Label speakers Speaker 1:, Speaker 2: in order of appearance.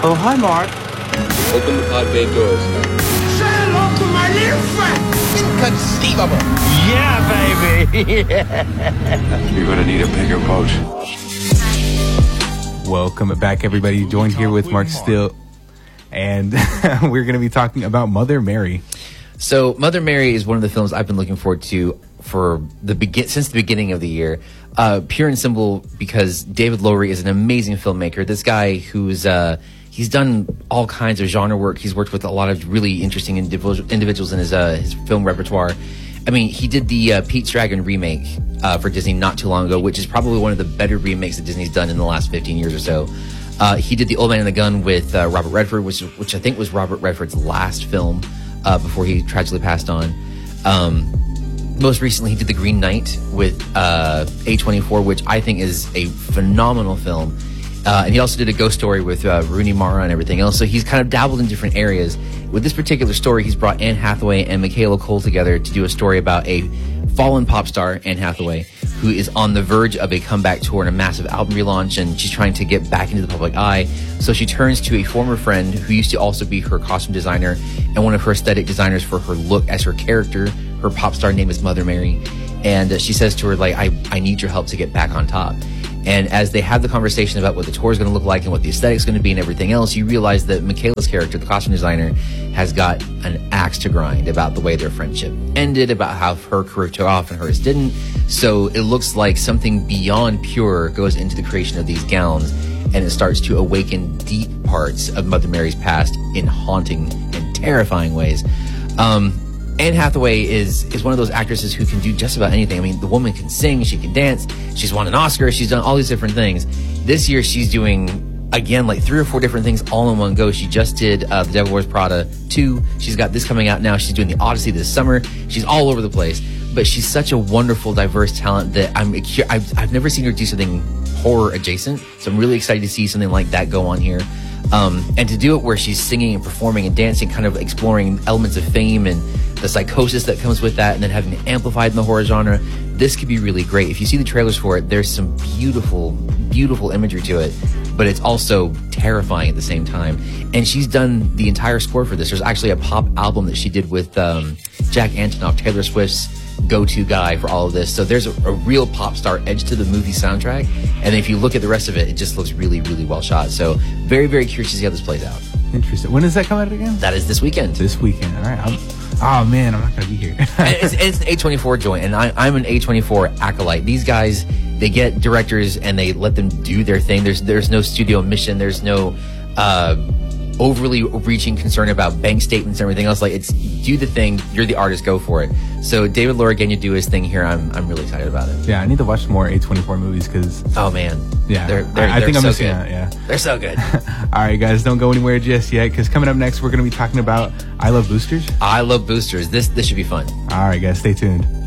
Speaker 1: Oh, hi, Mark.
Speaker 2: Open the pod bay doors.
Speaker 3: Say hello to my little friend.
Speaker 2: Inconceivable.
Speaker 1: Yeah, baby.
Speaker 4: You're gonna need a bigger boat.
Speaker 5: Welcome back, everybody. Joined here with Mark Still, and we're going to be talking about Mother Mary.
Speaker 6: So, Mother Mary is one of the films I've been looking forward to since the beginning of the year. Pure and simple because David Lowery is an amazing filmmaker. This guy who's he's done all kinds of genre work. He's worked with a lot of really interesting individuals in his film repertoire. I mean, he did the Pete's Dragon remake for Disney not too long ago, which is probably one of the better remakes that Disney's done in the last 15 years or so. He did The Old Man and the Gun with Robert Redford, which I think was Robert Redford's last film before he tragically passed on. Most recently, he did The Green Knight with A24, which I think is a phenomenal film. And he also did A Ghost Story with Rooney Mara and everything else. So he's kind of dabbled in different areas. With this particular story, he's brought Anne Hathaway and Michaela Cole together to do a story about a fallen pop star, Anne Hathaway, who is on the verge of a comeback tour and a massive album relaunch, and she's trying to get back into the public eye. So she turns to a former friend who used to also be her costume designer and one of her aesthetic designers for her look as her character. Her pop star name is Mother Mary. And she says to her, like, I need your help to get back on top. And as they have the conversation about what the tour is going to look like and what the aesthetic is going to be and everything else, you realize that Michaela's character, the costume designer, has got an axe to grind about the way their friendship ended, about how her career took off and hers didn't. So it looks like something beyond pure goes into the creation of these gowns, and it starts to awaken deep parts of Mother Mary's past in haunting and terrifying ways. Anne Hathaway is one of those actresses who can do just about anything. I mean, the woman can sing, she can dance, she's won an Oscar, she's done all these different things. This year, she's doing, again, like 3 or 4 different things all in one go. She just did The Devil Wears Prada 2. She's got this coming out now. She's doing The Odyssey this summer. She's all over the place. But she's such a wonderful, diverse talent that I've never seen her do something horror adjacent. So I'm really excited to see something like that go on here. And to do it where she's singing and performing and dancing, kind of exploring elements of fame and the psychosis that comes with that, and then having it amplified in the horror genre, this could be really great. If you see the trailers for it, there's some beautiful, beautiful imagery to it, but it's also terrifying at the same time. And she's done the entire score for this. There's actually a pop album that she did with Jack Antonoff, Taylor Swift's go-to guy for all of this. So there's a real pop star edge to the movie soundtrack. And if you look at the rest of it, it just looks really, really well shot. So very, very curious to see how this plays out.
Speaker 5: Interesting. When does that come out again?
Speaker 6: That is this weekend.
Speaker 5: This weekend. All right. Oh, man, I'm not going to be here.
Speaker 6: It's an A24 joint, and I'm an A24 acolyte. These guys, they get directors and they let them do their thing. There's no studio mission. There's no overly reaching concern about bank statements and everything else. Like, it's do the thing. You're the artist. Go for it. So David Lowery getting to do his thing here. I'm really excited about it.
Speaker 5: Yeah, I need to watch more A24 movies because...
Speaker 6: Oh, man.
Speaker 5: Yeah,
Speaker 6: I think I'm
Speaker 5: so
Speaker 6: missing
Speaker 5: out. Yeah,
Speaker 6: they're so good.
Speaker 5: All right, guys, don't go anywhere just yet because coming up next, we're going to be talking about I Love Boosters.
Speaker 6: I Love Boosters. This should be fun.
Speaker 5: All right, guys, stay tuned.